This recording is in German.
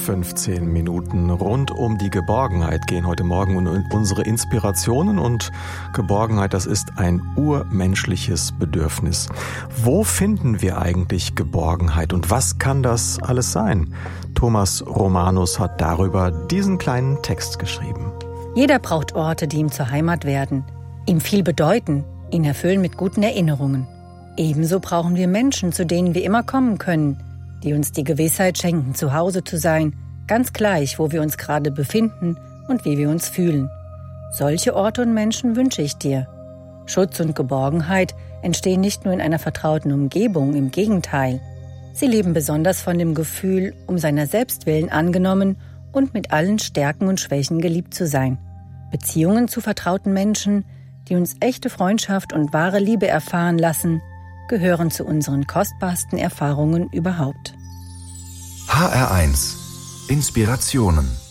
15 Minuten rund um die Geborgenheit gehen heute Morgen und unsere Inspirationen. Und Geborgenheit, das ist ein urmenschliches Bedürfnis. Wo finden wir eigentlich Geborgenheit und was kann das alles sein? Thomas Romanus hat darüber diesen kleinen Text geschrieben. Jeder braucht Orte, die ihm zur Heimat werden, ihm viel bedeuten, ihn erfüllen mit guten Erinnerungen. Ebenso brauchen wir Menschen, zu denen wir immer kommen können, die uns die Gewissheit schenken, zu Hause zu sein, ganz gleich, wo wir uns gerade befinden und wie wir uns fühlen. Solche Orte und Menschen wünsche ich dir. Schutz und Geborgenheit entstehen nicht nur in einer vertrauten Umgebung, im Gegenteil. Sie leben besonders von dem Gefühl, um seiner selbst willen angenommen und mit allen Stärken und Schwächen geliebt zu sein. Beziehungen zu vertrauten Menschen, die uns echte Freundschaft und wahre Liebe erfahren lassen, gehören zu unseren kostbarsten Erfahrungen überhaupt. HR1 Inspirationen.